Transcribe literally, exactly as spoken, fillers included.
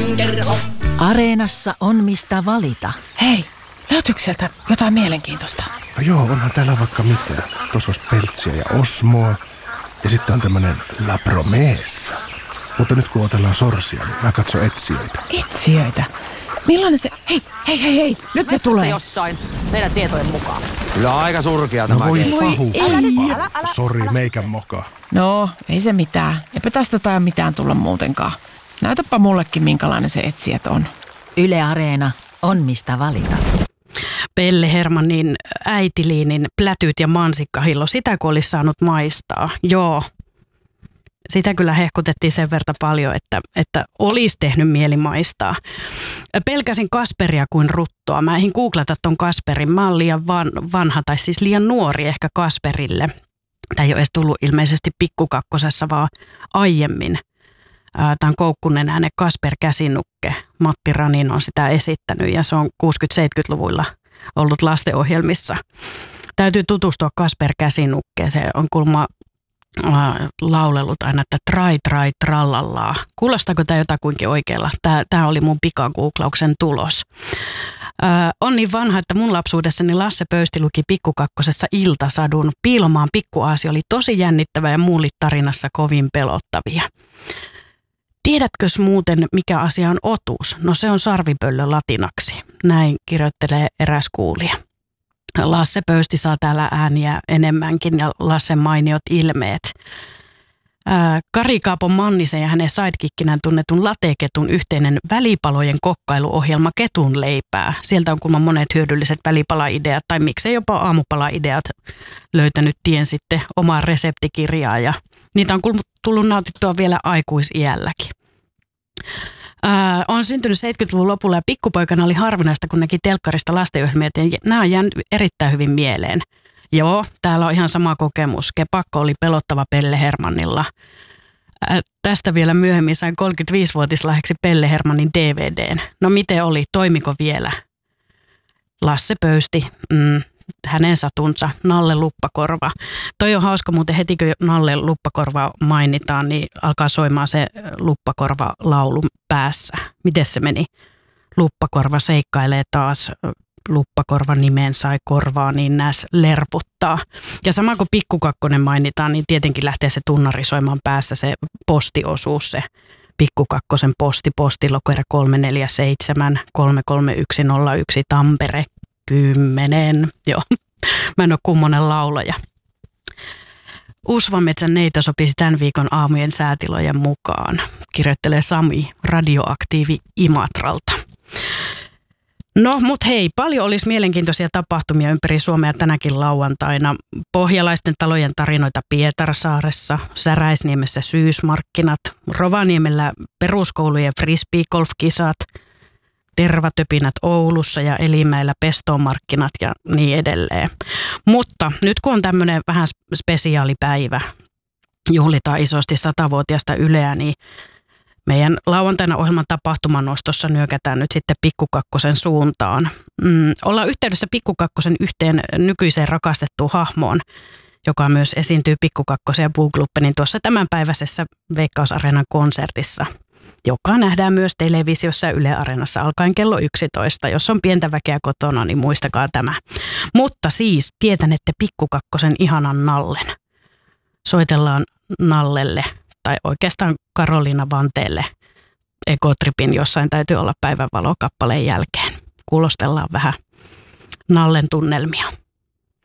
Kakkosen kerho. Areenassa on mistä valita. Hei, löytyykö sieltä jotain mielenkiintoista? No joo, onhan täällä vaikka mitä. Tuossa olisi Peltsiä ja Osmoa. Ja sitten on tämmönen La Promessa. Mutta nyt kun otellaan sorsia, niin mä katson etsijöitä. Etsijöitä? Millainen se... Hei, hei, hei, hei, nyt ne tulee. Jossain, meidän tietojen mukaan. Kyllä aika surkea No tämä. voi Voi pahuksempaa. Sori, meikän moka. No, ei se mitään. Eipä tästä tai mitään tulla muutenkaan. Näytäpä mullekin, minkälainen se etsijät on. Yle Areena on mistä valita. Pelle Hermannin äitiliinin plätyt ja mansikkahillo, sitä kun olisi saanut maistaa. Joo, sitä kyllä hehkutettiin sen verran paljon, että, että olisi tehnyt mieli maistaa. Pelkäsin Kasperia kuin ruttoa. Mä eihin googlata ton Kasperin. Mä oon liian van, vanha tai siis liian nuori ehkä Kasperille. Tämä ei ole edes tullut ilmeisesti Pikkukakkosessa, vaan aiemmin. Tämä on koukkunenäinen Kasper Käsinukke. Matti Ranin on sitä esittänyt ja se on kuusikymmentä-seitsemänkymmentäluvuilla ollut lastenohjelmissa. Täytyy tutustua Kasper Käsinukkeen. Se on kuulemma äh, laulellut aina, että trai trai trallallaa. Kuulostaako tämä jotakuinkin oikealla? Tämä, tämä oli mun pikagooglauksen tulos. Äh, on niin vanha, että mun lapsuudessani Lasse Pöysti luki Pikkukakkosessa Iltasadun. Piilomaan pikkuaasi oli tosi jännittävä ja muulit tarinassa kovin pelottavia. Tiedätkös muuten, mikä asia on otus? No se on sarvipöllö latinaksi. Näin kirjoittelee eräs kuulija. Lasse Pöysti saa täällä ääniä enemmänkin ja Lassen mainiot ilmeet. Ää, Kari Kaapon Mannisen ja hänen sidekickinään tunnetun Lateketun yhteinen välipalojen kokkailuohjelma Ketun leipää. Sieltä on kuulemma monet hyödylliset välipalaideat tai miksei jopa aamupalaideat löytänyt tien sitten omaan reseptikirjaan ja niitä on tullut nautittua vielä aikuisiälläkin. Ää, on syntynyt seitsemänkymmentäluvun lopulla ja pikkupoikana oli harvinaista, kun näki telkkarista lastenohjelmia, ja nämä on jäänyt erittäin hyvin mieleen. Joo, täällä on ihan sama kokemus. Kepakko oli pelottava Pelle Hermannilla. Ää, tästä vielä myöhemmin sain kolmekymmentäviisivuotislahjaksi Pelle Hermannin D V D:n. No miten oli? Toimiko vielä? Lasse Pöysti. Mm. Hänen satunsa, Nalle Luppakorva. Toi on hauska, muuten heti kun Nalle Luppakorva mainitaan, niin alkaa soimaan se Luppakorva-laulu päässä. Miten se meni? Luppakorva seikkailee taas, Luppakorva nimeen sai korvaa, niin näs lerputtaa. Ja sama kun Pikkukakkonen mainitaan, niin tietenkin lähtee se tunnari soimaan päässä, se postiosuus, se Pikkukakkosen posti, postilokero kolme neljä seitsemän kolme kolme yksi nolla yksi Tampere. Kymmenen. Joo, mä en ole kummonen laulaja. Uusvametsän neito sopisi tämän viikon aamujen säätilojen mukaan, kirjoittelee Sami Radioaktiivi Imatralta. No, mut hei, paljon olisi mielenkiintoisia tapahtumia ympäri Suomea tänäkin lauantaina. Pohjalaisten talojen tarinoita Pietarsaaressa, Säräisniemessä syysmarkkinat, Rovaniemellä peruskoulujen frisbee-golf-kisat, tervatöpinät Oulussa ja Elimäellä pestomarkkinat ja niin edelleen. Mutta nyt kun on tämmöinen vähän spesiaalipäivä, juhlitaan isosti satavuotiaasta Yleä, niin meidän lauantaina ohjelman tapahtumanostossa nyökätään nyt sitten Pikkukakkosen suuntaan. Mm, ollaan yhteydessä Pikkukakkosen yhteen nykyiseen rakastettuun hahmoon, joka myös esiintyy Pikkukakkosen ja Boogluppenin tuossa tämänpäiväisessä Veikkaus-areenan konsertissa, joka nähdään myös televisiossa ja Yle Areenassa alkaen kello yksitoista. Jos on pientä väkeä kotona, niin muistakaa tämä. Mutta siis tietänette Pikkukakkosen ihanan Nallen. Soitellaan Nallelle, tai oikeastaan Karoliina Vanteelle Ekotripin jossain täytyy olla päivänvalokappaleen jälkeen. Kuulostellaan vähän Nallen tunnelmia.